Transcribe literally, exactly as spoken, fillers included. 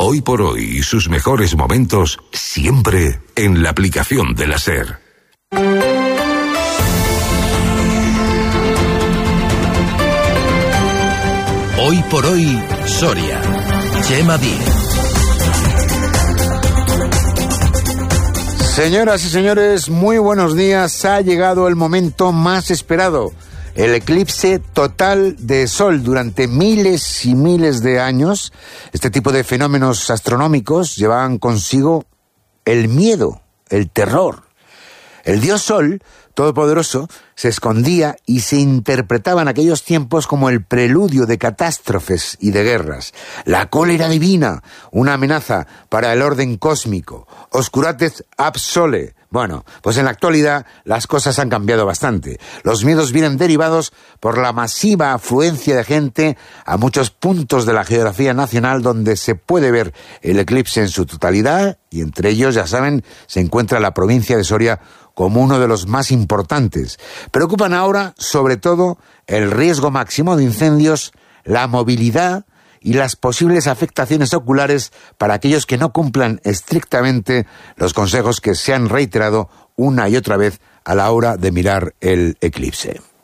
Hoy por hoy y sus mejores momentos siempre en la aplicación de la SER. Hoy por hoy, Soria. Chema Díez. Señoras y señores, muy buenos días. Ha llegado el momento más esperado. El eclipse total de Sol. Durante miles y miles de años, este tipo de fenómenos astronómicos llevaban consigo el miedo, el terror. El dios Sol, todopoderoso, se escondía y se interpretaba en aquellos tiempos como el preludio de catástrofes y de guerras. La cólera divina, una amenaza para el orden cósmico. Oscuratez ab sole. Bueno, pues en la actualidad las cosas han cambiado bastante. Los miedos vienen derivados por la masiva afluencia de gente a muchos puntos de la geografía nacional donde se puede ver el eclipse en su totalidad, y entre ellos, ya saben, se encuentra la provincia de Soria como uno de los más importantes. Preocupan ahora, sobre todo, el riesgo máximo de incendios, la movilidad y las posibles afectaciones oculares para aquellos que no cumplan estrictamente los consejos que se han reiterado una y otra vez a la hora de mirar el eclipse.